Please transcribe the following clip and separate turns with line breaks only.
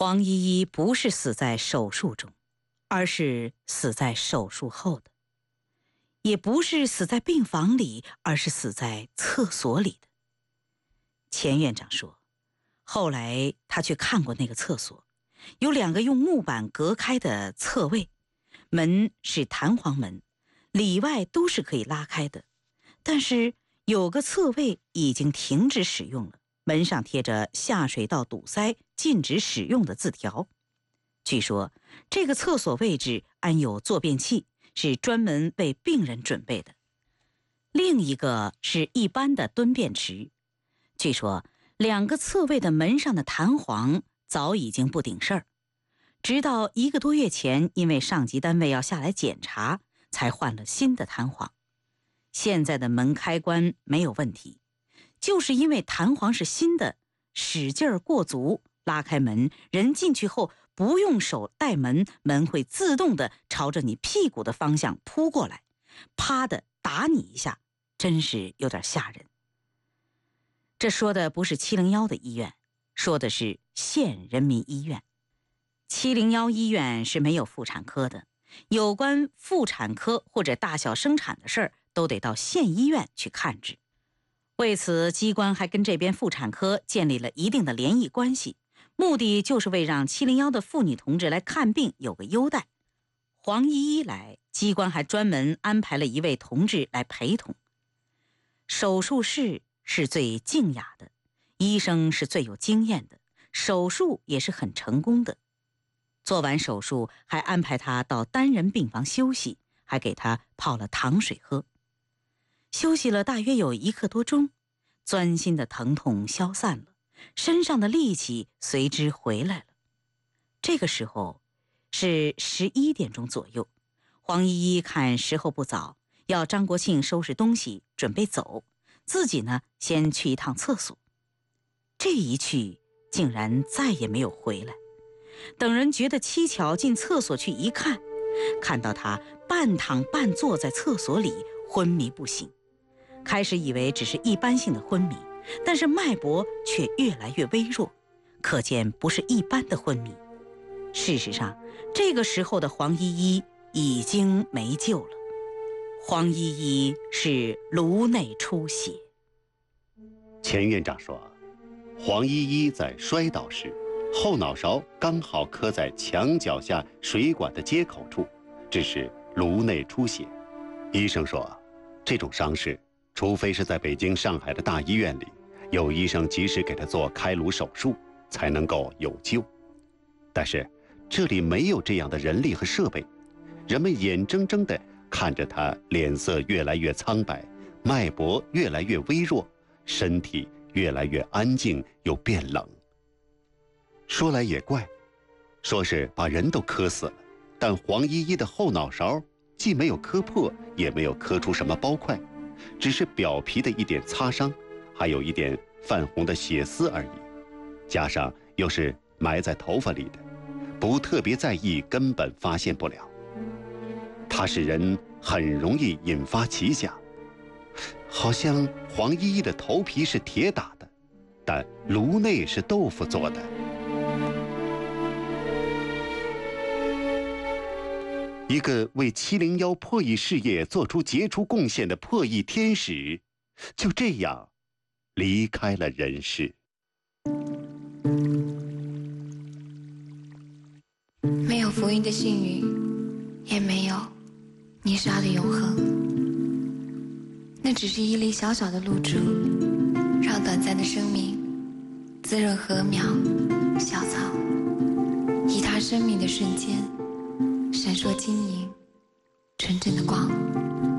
黄依依不是死在手术中，而是死在手术后的；也不是死在病房里，而是死在厕所里的。钱院长说，后来他去看过那个厕所，有2个用木板隔开的侧位，门是弹簧门，里外都是可以拉开的，但是有个侧位已经停止使用了，门上贴着下水道堵塞禁止使用的字条。据说这个厕所位置安有坐便器，是专门为病人准备的。另一个是一般的蹲便池。据说2个侧位的门上的弹簧早已经不顶事儿，直到1个多月前，因为上级单位要下来检查，才换了新的弹簧。现在的门开关没有问题，就是因为弹簧是新的，使劲儿过足，拉开门，人进去后不用手带门，门会自动地朝着你屁股的方向扑过来，啪的打你一下，真是有点吓人。这说的不是701的医院，说的是县人民医院。701医院是没有妇产科的，有关妇产科或者大小生产的事儿，都得到县医院去看治。为此，机关还跟这边妇产科建立了一定的联谊关系，目的就是为让701的妇女同志来看病有个优待。黄依依来，机关还专门安排了一位同志来陪同。手术室是最静雅的，医生是最有经验的，手术也是很成功的。做完手术还安排他到单人病房休息，还给他泡了糖水喝。休息了大约有1刻多钟，钻心的疼痛消散了，身上的力气随之回来了。这个时候是11点钟左右，黄依依看时候不早，要张国庆收拾东西准备走，自己呢先去一趟厕所。这一去竟然再也没有回来。等人觉得蹊跷，进厕所去一看，看到他半躺半坐在厕所里昏迷不醒。开始以为只是一般性的昏迷，但是脉搏却越来越微弱，可见不是一般的昏迷。事实上，这个时候的黄依依已经没救了。黄依依是颅内出血。
钱院长说，黄依依在摔倒时，后脑勺刚好磕在墙脚下水管的接口处，致使颅内出血。医生说，这种伤势除非是在北京、上海的大医院里，有医生及时给他做开颅手术，才能够有救。但是这里没有这样的人力和设备，人们眼睁睁地看着他脸色越来越苍白，脉搏越来越微弱，身体越来越安静又变冷。说来也怪，说是把人都磕死了，但黄依依的后脑勺既没有磕破，也没有磕出什么包块，只是表皮的一点擦伤，还有一点泛红的血丝而已，加上又是埋在头发里的，不特别在意根本发现不了。它使人很容易引发奇想，好像黄依依的头皮是铁打的，但颅内是豆腐做的。一个为701破译事业做出杰出贡献的破译天使，就这样离开了人世。
没有福音的幸运，也没有泥沙的永恒，那只是一粒小小的露珠，让短暂的生命滋润禾苗、小草，以它生命的瞬间闪烁晶莹纯正的光。